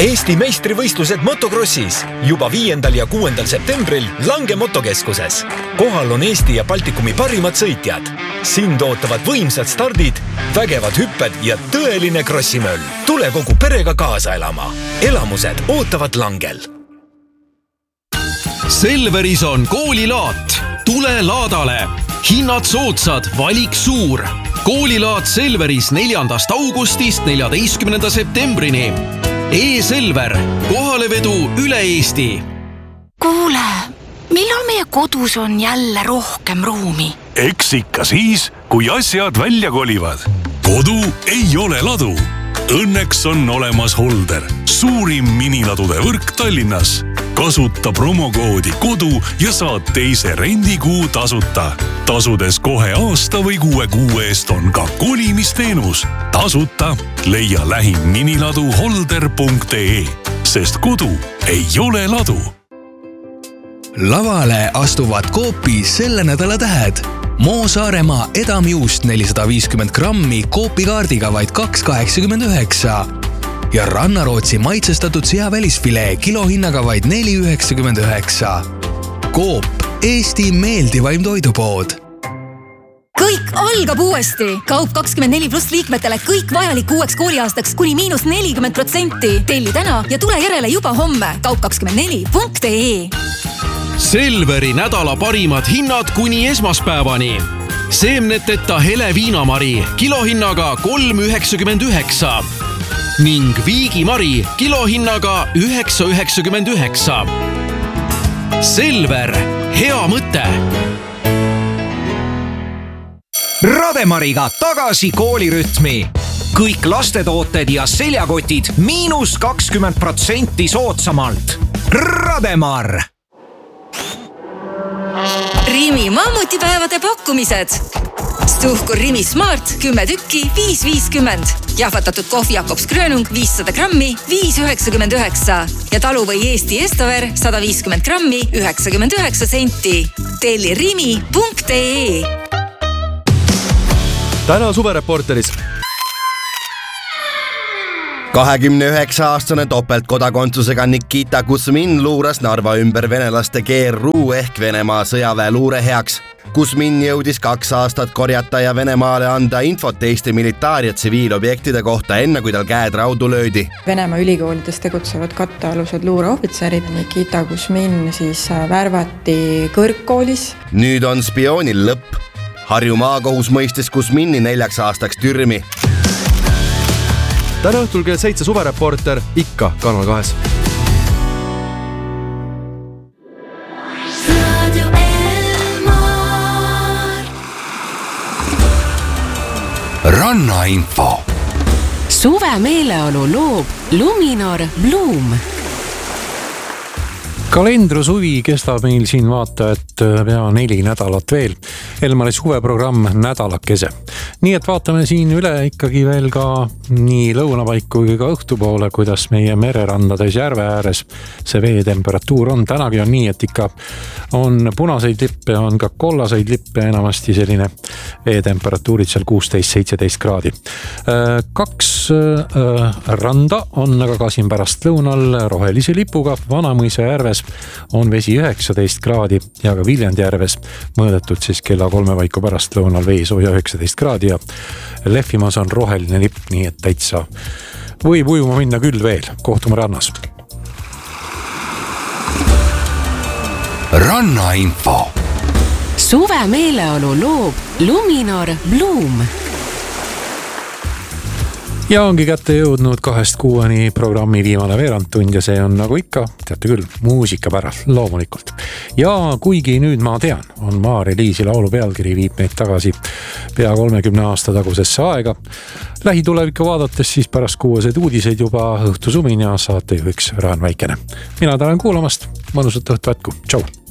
Eesti meistrivõistlused motokrossis juba 5. ja 6. septembril Lange motokeskuses. Kohal on Eesti ja Baltikumi parimad sõitjad. Sind ootavad võimsad stardid, vägevad hüpped ja tõeline krossimöll. Tule kogu perega kaasa elama. Elamused ootavad Langel. Selveris on koolilaat. Tule laadale. Hinnad soodsad, valik suur. Koolilaat Selveris 4. augustist 14. septembrini. E-Selver, kohalevedu üle Eesti. Kuule, millal meie kodus on jälle rohkem ruumi? Eks ikka siis, kui asjad välja kolivad. Kodu ei ole ladu. Õnneks on olemas Holder, suurim miniladude võrk Tallinnas. Kasuta promokoodi kodu ja saad teise rendikuu tasuta. Tasudes kohe aasta või 6 kuu eest on ka kolimisteenus. Tasuta leia lähim miniladu holder.ee, sest kodu ei ole ladu. Lavale astuvad Coopi selle nädala tähed. Moo Saaremaa edamjuust 450 grammi Coopi-kaardiga vaid 2,89 ja Rannarootsi maitsestatud seavälisfilee kilohinnaga vaid 4,99. Coop, Eesti meeldivaim toidupood. Kõik algab uuesti. Kaup 24+ liikmetele kõik vajalik uueks kooliaastaks kuni -40%. Telli täna ja tule järele juba homme. Kaup24.ee. Selveri nädala parimad hinnad kuni esmaspäevani. Seemneteta hele viinamari kilohinnaga 3,99 ning viigimari kilohinnaga 9,99. Selver, hea mõte! Rademariga tagasi koolirütmi. Kõik lastetooted ja seljakotid -20% soodsamalt. Rademar! Rimi mammutipäevade pakkumised. Stuhkur Rimi Smart 10 tükki 5,50. Jahvatatud kohvi Jakobs Grönung 500 grammi 5,99. Ja taluvõi Eesti Estaver 150 grammi 99 senti. Telli rimi.ee. Täna suvereporteris. 29-aastane topeltkodakondsusega Nikita Kuzmin luuras Narva ümber venelaste GRU ehk Venemaa sõjaväe luure heaks. Kuzmin jõudis 2 aastat korjata ja Venemaale anda infot Eesti militaar- ja tsiviilobjektide kohta enne, kui tal käed raudu löödi. Venemaa ülikoolides tegutsevad kattealused luureohvitserid. Nikita Kuzmin siis värvati kõrgkoolis. Nüüd on spioonil lõpp. Harju maakohus mõistis Kuzmini 4 aastaks türmi. Täna õhtul kell 7 suvereporter ikka Kanal 2. Rannainfo. Suve meeleolu loob Luminor Bloom. Kalendrusuvi kestab meil siin vaata, et pea 4 nädalat veel. Elmari suveprogramm nädalakese. Nii et vaatame siin üle ikkagi veel ka nii lõunapaiku kui ka õhtupoole, kuidas meie mererandades järve ääres see veetemperatuur on. Tänagi on nii, et ikka on punaseid lippe, on ka kollaseid lippe, enamasti selline veetemperatuurid seal 16-17 kraadi. 2 randa on aga ka siin pärast lõunal rohelise lipuga. Vanamõisa järves on vesi 19 kraadi ja ka Viljandjärves mõõdetud siis kella 3 paiku pärast lõunal veesooja 19 kraadi ja lehvimas on roheline lipp, nii et täitsa võib ujuma minna küll veel. Kohtume rannas. Rannainfo. Suve meeleolu loob Luminor Bloom. Ja ongi kätte jõudnud 2-6 programmi viimane veerandtund ja see on nagu ikka, teate küll, muusika pärast, loomulikult. Ja kuigi nüüd ma tean, on Maarja-Liisi laulu pealkiri viib meid tagasi pea 30 aasta tagusesse aega. Lähitulevikku vaadates siis pärast 6 uudiseid juba õhtusumin ja saatejuhiks Raan Väikene. Mina tänan kuulamast, mõnusat õhtu jätku. Tšau!